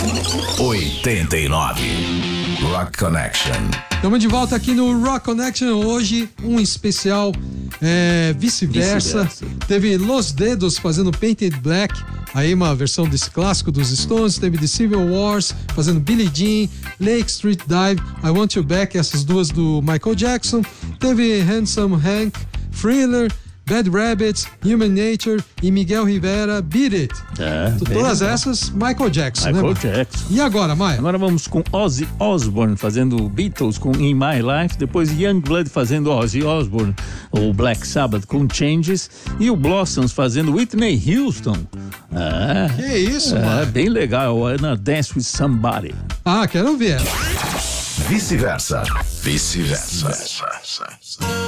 89. Rock Connection. Estamos de volta aqui no Rock Connection. Hoje um especial vice-versa. Teve Los Dedos fazendo Painted Black, aí uma versão desse clássico dos Stones. Teve The Civil Wars fazendo Billie Jean, Lake Street Dive, I Want You Back, essas duas do Michael Jackson. Teve Handsome Hank, Thriller, Bad Rabbits, Human Nature e Miguel Rivera, Beat It. Todas essas, Michael Jackson, Michael Jackson. E agora, Maia? Agora vamos com Ozzy Osbourne fazendo Beatles com In My Life, depois Youngblood fazendo Ozzy Osbourne, o Black Sabbath com Changes e o Blossoms fazendo Whitney Houston. Que isso, mano? Bem legal, Wanna Dance With Somebody. Quero ver. Vice-versa. Vice-versa.